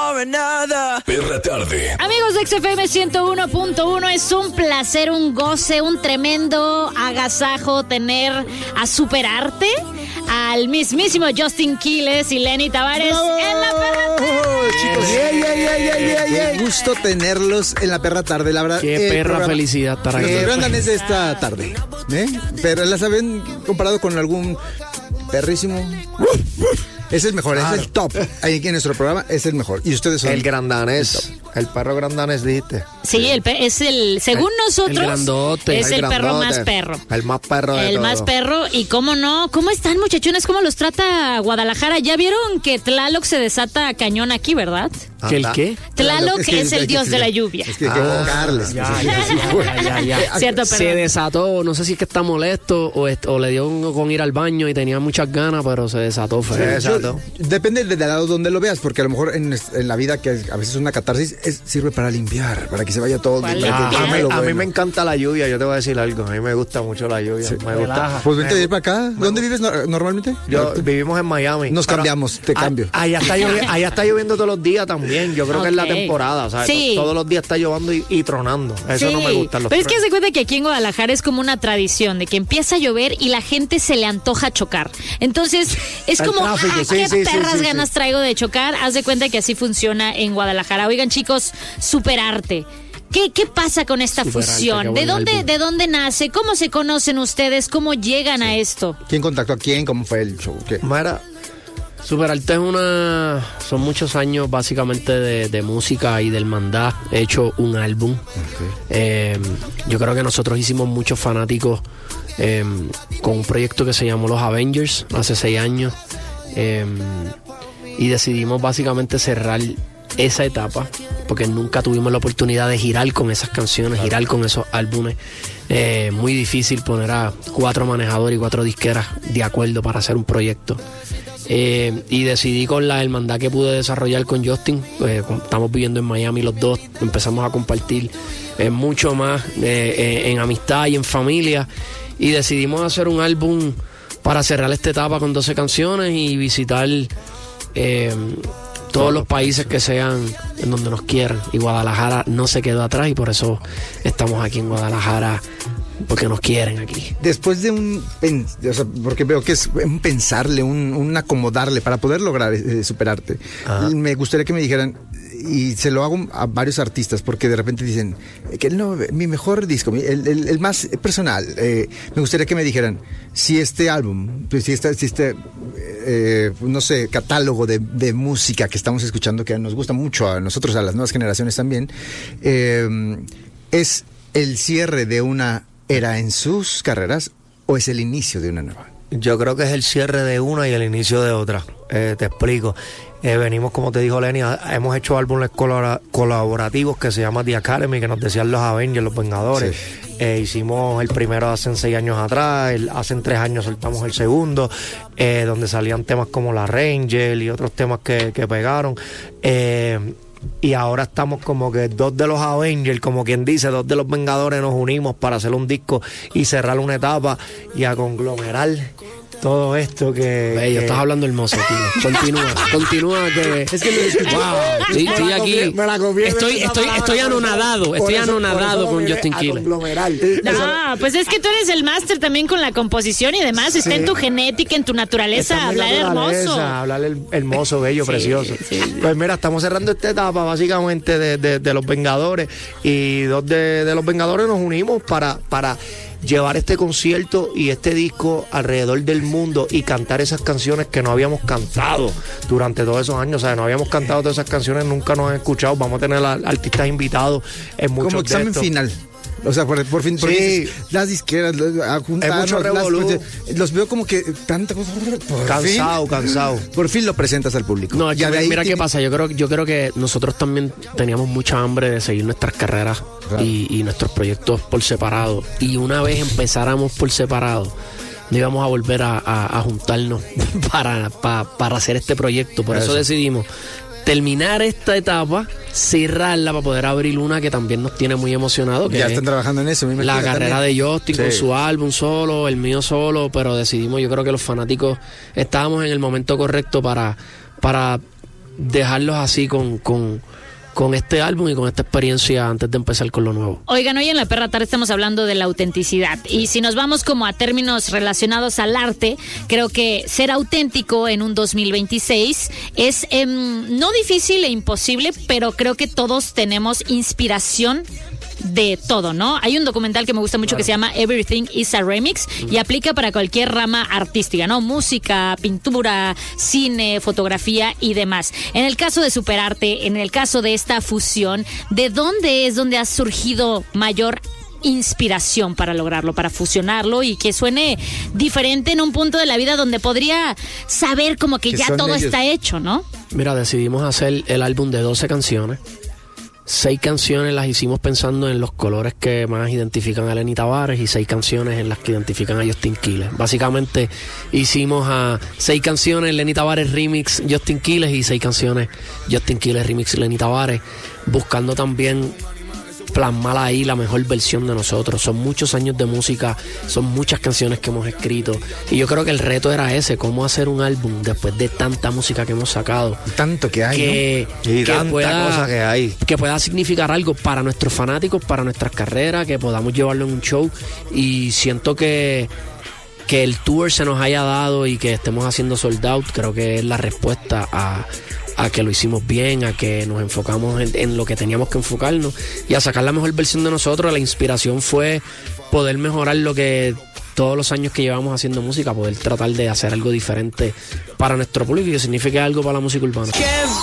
Perra tarde. Amigos de XFM 101.1, es un placer, un goce, un tremendo agasajo tener a Superarte al mismísimo Justin Quiles y Lenny Tavares en la Perra Tarde. Chicos, un gusto tenerlos en la Perra Tarde, la verdad. Qué perra felicidad estar aquí. Grandanes de esta tarde, pero las habían comparado con algún perrísimo. Ese es mejor, ese es el top. Ahí en nuestro programa es el mejor. Y ustedes son el grandanés. El perro grandanés, dijiste. Sí, es el, según nosotros, el grandote, es el grandote, perro más perro. El más perro de El todo. más perro. Y cómo no, ¿cómo están, muchachones? ¿Cómo los trata Guadalajara? Ya vieron que Tlaloc se desata cañón aquí, ¿verdad? ¿Que el qué? Tlaloc es el dios de la lluvia. Es que hay que invocarles. Ya. Cierto, Se perdón. desató, no sé si es que está molesto o le dio con ir al baño y tenía muchas ganas, pero se desató feo. Exacto. Depende del lado donde lo veas, porque a lo mejor en la vida, que a veces es una catarsis, sirve para limpiar, para que se vaya todo. ¿Cuál para que limpiar? queme lo A mí bueno. me encanta la lluvia, yo te voy a decir algo. A mí me gusta mucho la lluvia. Me gusta. Pues vente a ir para acá. ¿Dónde vives normalmente? Vivimos en Miami. Nos Pero cambiamos, te cambio. Allá está lloviendo todos los días también. Yo creo que es la temporada. O sea, Sí. todos los días está lloviendo y tronando. Eso no me gusta. Pero es que se cuenta que aquí en Guadalajara es como una tradición de que empieza a llover y la gente se le antoja chocar. Entonces, es El como, tráfico, qué sí, perras sí. ganas traigo de chocar. Haz de cuenta que así funciona en Guadalajara. Oigan, chicos, Superarte. ¿Qué pasa con esta Superarte, fusión? qué buen álbum. ¿De dónde nace? ¿Cómo se conocen ustedes? ¿Cómo llegan a esto? ¿Quién contactó a quién? ¿Cómo fue el show? ¿Qué? Mira, Superarte son muchos años básicamente de música y de hermandad. He hecho un álbum. Yo creo que nosotros hicimos muchos fanáticos con un proyecto que se llamó Los Avengers hace 6 años. Y decidimos básicamente cerrar esa etapa porque nunca tuvimos la oportunidad de girar con esas canciones, girar con esos álbumes. Muy difícil poner a 4 manejadores y 4 disqueras de acuerdo para hacer un proyecto. Y decidí con la hermandad que pude desarrollar con Justin, estamos viviendo en Miami los dos, empezamos a compartir mucho más en amistad y en familia, y decidimos hacer un álbum para cerrar esta etapa con 12 canciones y visitar todos los países que sean en donde nos quieran, y Guadalajara no se quedó atrás, y por eso estamos aquí en Guadalajara, porque nos quieren aquí. Después de porque veo que es un pensarle, un acomodarle para poder lograr Superarte. Me gustaría que me dijeran, y se lo hago a varios artistas, porque de repente dicen que no, mi mejor disco, el más personal. Me gustaría que me dijeran si este álbum, pues, si este no sé, catálogo de música que estamos escuchando, que nos gusta mucho a nosotros, a las nuevas generaciones también, es el cierre de una era en sus carreras o es el inicio de una nueva. yo creo que es el cierre de una y el inicio de otra. Te explico. Venimos, como te dijo Lenny, hemos hecho álbumes colaborativos que se llama The Academy, que nos decían los Avengers, los Vengadores. Sí. Hicimos el primero hace 6 años atrás, hace 3 años soltamos el segundo, donde salían temas como la Ranger y otros temas que pegaron. Y ahora estamos como que 2 de los Avengers, como quien dice, 2 de los Vengadores nos unimos para hacer un disco y cerrar una etapa y a conglomerar todo esto que... Bello, estás hablando hermoso, tío. Continúa que... Es que me escuché. Wow, sí, estoy aquí. Me la copié. Estoy anonadado con Justin Quiles. No, pues es que tú eres el máster también con la composición y demás. Está en tu genética, en tu naturaleza, hablar hermoso. Hablar hermoso, bello, precioso. Sí. Pues mira, estamos cerrando esta etapa básicamente de los Vengadores, y 2 de los Vengadores nos unimos para llevar este concierto y este disco alrededor del mundo y cantar esas canciones que no habíamos cantado durante todos esos años. O sea, no habíamos cantado todas esas canciones, nunca nos han escuchado. Vamos a tener artistas invitados en muchos como examen de estos. Final. O sea, por fin, sí. Las disqueras, a juntarnos, los veo como que tanta cosa. Cansado. Por fin lo presentas al público. No, ya mira qué pasa. Yo creo que nosotros también teníamos mucha hambre de seguir nuestras carreras, claro, y nuestros proyectos por separado. Y una vez empezáramos por separado, no íbamos a volver a juntarnos para hacer este proyecto. Por eso decidimos terminar esta etapa, cerrarla para poder abrir una que también nos tiene muy emocionados. Ya están trabajando en eso. La carrera de Justin con su álbum solo, el mío solo, pero decidimos, yo creo que los fanáticos estábamos en el momento correcto para dejarlos así con este álbum y con esta experiencia antes de empezar con lo nuevo. Oigan, hoy en La Perra Tarde estamos hablando de la autenticidad, y si nos vamos como a términos relacionados al arte, creo que ser auténtico en un 2026 es no difícil e imposible, pero creo que todos tenemos inspiración de todo, ¿no? Hay un documental que me gusta mucho que se llama Everything is a Remix y aplica para cualquier rama artística, ¿no? Música, pintura, cine, fotografía y demás. En el caso de Superarte, en el caso de esta fusión, ¿de dónde es donde ha surgido mayor inspiración para lograrlo, para fusionarlo y que suene diferente en un punto de la vida donde podría saber como que ya todo está hecho, ¿no? Mira, decidimos hacer el álbum de 12 canciones. 6 canciones las hicimos pensando en los colores que más identifican a Lenny Tavares y 6 canciones en las que identifican a Justin Quiles. Básicamente hicimos 6 canciones Lenny Tavares remix Justin Quiles y 6 canciones Justin Quiles remix Lenny Tavares, buscando también plasmar ahí la mejor versión de nosotros. Son muchos años de música, son muchas canciones que hemos escrito y yo creo que el reto era ese, cómo hacer un álbum después de tanta música que hemos sacado, tanto que hay, ¿no? Y tanta cosa que hay, que pueda significar algo para nuestros fanáticos, para nuestras carreras, que podamos llevarlo en un show. Y siento que el tour se nos haya dado y que estemos haciendo sold out, creo que es la respuesta a que lo hicimos bien, a que nos enfocamos en lo que teníamos que enfocarnos y a sacar la mejor versión de nosotros. La inspiración fue poder mejorar lo que todos los años que llevamos haciendo música, poder tratar de hacer algo diferente para nuestro público y que signifique algo para la música urbana.